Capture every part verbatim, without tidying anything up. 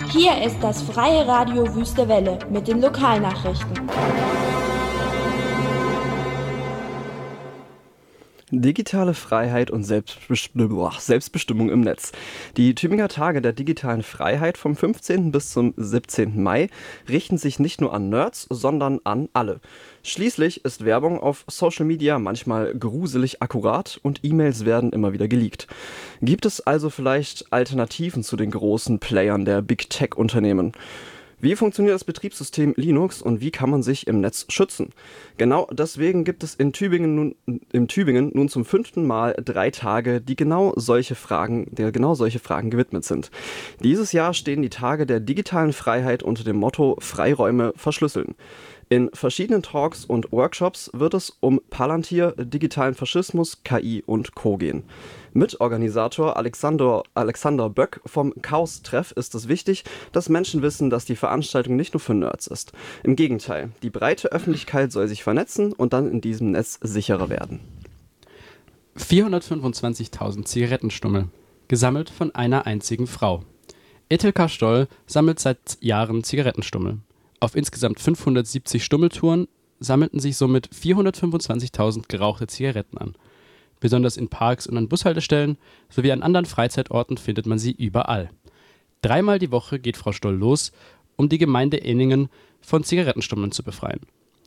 Hier ist das Freie Radio Wüste Welle mit den Lokalnachrichten. Digitale Freiheit und Selbstbestimmung, Selbstbestimmung im Netz. Die Tübinger Tage der digitalen Freiheit vom fünfzehnten bis zum siebzehnten Mai richten sich nicht nur an Nerds, sondern an alle. Schließlich ist Werbung auf Social Media manchmal gruselig akkurat und E-Mails werden immer wieder geleakt. Gibt es also vielleicht Alternativen zu den großen Playern der Big Tech-Unternehmen? Wie funktioniert das Betriebssystem Linux und wie kann man sich im Netz schützen? Genau deswegen gibt es in Tübingen nun, in Tübingen nun zum fünften Mal drei Tage, die genau solche Fragen, der genau solche Fragen gewidmet sind. Dieses Jahr stehen die Tage der digitalen Freiheit unter dem Motto Freiräume verschlüsseln. In verschiedenen Talks und Workshops wird es um Palantir, digitalen Faschismus, K I und Co. gehen. Mitorganisator Alexander, Alexander Böck vom Chaos-Treff ist es wichtig, dass Menschen wissen, dass die Veranstaltung nicht nur für Nerds ist. Im Gegenteil, die breite Öffentlichkeit soll sich vernetzen und dann in diesem Netz sicherer werden. vierhundertfünfundzwanzigtausend Zigarettenstummel, gesammelt von einer einzigen Frau. Etelka Stoll sammelt seit Jahren Zigarettenstummel. Auf insgesamt fünfhundertsiebzig Stummeltouren sammelten sich somit vierhundertfünfundzwanzigtausend gerauchte Zigaretten an. Besonders in Parks und an Bushaltestellen sowie an anderen Freizeitorten findet man sie überall. Dreimal die Woche geht Frau Stoll los, um die Gemeinde Enningen von Zigarettenstummeln zu befreien.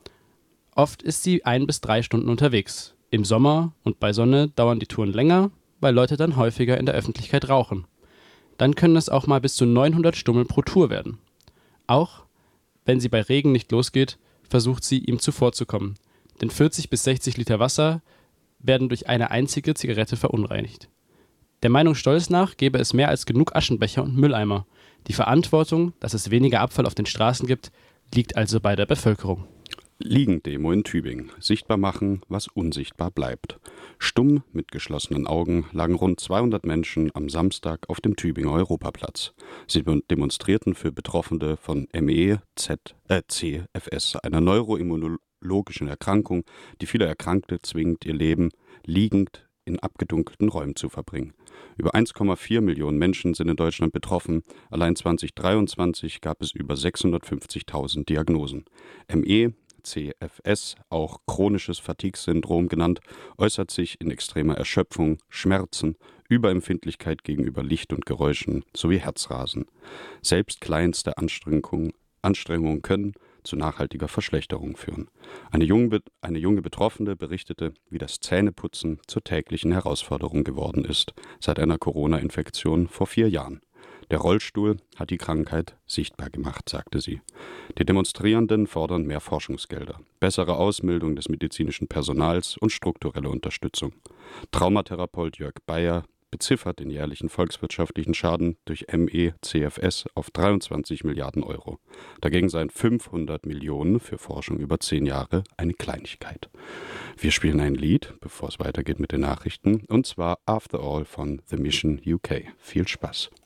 Oft ist sie ein bis drei Stunden unterwegs. Im Sommer und bei Sonne dauern die Touren länger, weil Leute dann häufiger in der Öffentlichkeit rauchen. Dann können es auch mal bis zu neunhundert Stummel pro Tour werden. Auch wenn sie bei Regen nicht losgeht, versucht sie, ihm zuvorzukommen. Denn vierzig bis sechzig Liter Wasser werden durch eine einzige Zigarette verunreinigt. Der Meinung Stolls nach gäbe es mehr als genug Aschenbecher und Mülleimer. Die Verantwortung, dass es weniger Abfall auf den Straßen gibt, liegt also bei der Bevölkerung. Liegendemo in Tübingen. Sichtbar machen, was unsichtbar bleibt. Stumm mit geschlossenen Augen lagen rund zweihundert Menschen am Samstag auf dem Tübinger Europaplatz. Sie demonstrierten für Betroffene von M E Z, äh, C F S, einer neuroimmunologischen Erkrankung, die viele Erkrankte zwingt, ihr Leben liegend in abgedunkelten Räumen zu verbringen. Über eins Komma vier Millionen Menschen sind in Deutschland betroffen. Allein zweitausenddreiundzwanzig gab es über sechshundertfünfzigtausend Diagnosen. M E C F S, auch chronisches Fatigue-Syndrom genannt, äußert sich in extremer Erschöpfung, Schmerzen, Überempfindlichkeit gegenüber Licht und Geräuschen sowie Herzrasen. Selbst kleinste Anstrengungen, Anstrengungen können zu nachhaltiger Verschlechterung führen. Eine junge, eine junge Betroffene berichtete, wie das Zähneputzen zur täglichen Herausforderung geworden ist, seit einer Corona-Infektion vor vier Jahren. Der Rollstuhl hat die Krankheit sichtbar gemacht, sagte sie. Die Demonstrierenden fordern mehr Forschungsgelder, bessere Ausbildung des medizinischen Personals und strukturelle Unterstützung. Traumatherapeut Jörg Bayer beziffert den jährlichen volkswirtschaftlichen Schaden durch M E C F S auf dreiundzwanzig Milliarden Euro. Dagegen seien fünfhundert Millionen für Forschung über zehn Jahre eine Kleinigkeit. Wir spielen ein Lied, bevor es weitergeht mit den Nachrichten, und zwar After All von The Mission U K. Viel Spaß.